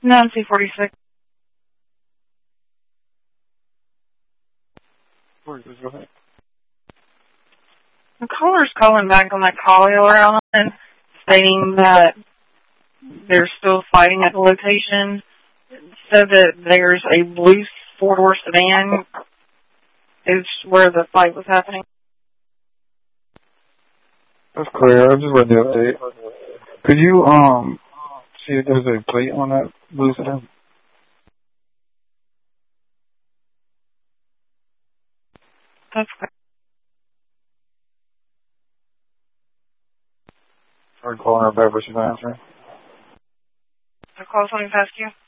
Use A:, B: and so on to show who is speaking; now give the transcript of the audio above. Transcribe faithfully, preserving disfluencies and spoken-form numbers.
A: Nancy forty-six.
B: forty-six, go ahead.
A: The caller's calling back on that call around and stating that they're still fighting at the location. Said that there's a blue four-door sedan is where the fight was happening.
B: That's clear. I just read the update. Could you um see if there's a plate on that blue sedan?
A: That's correct.
B: Sorry, calling her back, but she's not answering.
A: The call somebody past you?